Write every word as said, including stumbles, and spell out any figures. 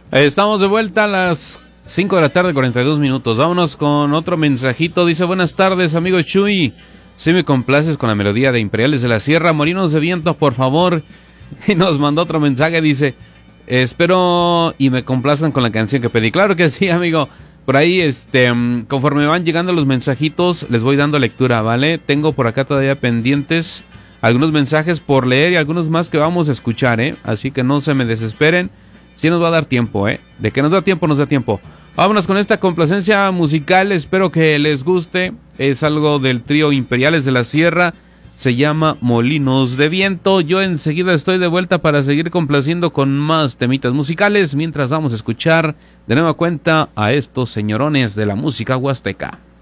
Estamos de vuelta a las cinco de la tarde, cuarenta y dos minutos. Vámonos con otro mensajito. Dice: buenas tardes, amigo Chuy. Si me complaces con la melodía de Imperiales de la Sierra, Molinos de Viento, por favor. Y nos mandó otro mensaje, dice: espero y me complazcan con la canción que pedí. Claro que sí, amigo. Por ahí, este, conforme van llegando los mensajitos, les voy dando lectura, ¿vale? Tengo por acá todavía pendientes algunos mensajes por leer y algunos más que vamos a escuchar, ¿eh? Así que no se me desesperen. Sí nos va a dar tiempo, ¿eh? De que nos da tiempo, nos da tiempo. Vámonos con esta complacencia musical. Espero que les guste. Es algo del trío Imperiales de la Sierra. Se llama Molinos de Viento. Yo enseguida estoy de vuelta para seguir complaciendo con más temitas musicales, mientras vamos a escuchar de nueva cuenta a estos señorones de la música huasteca.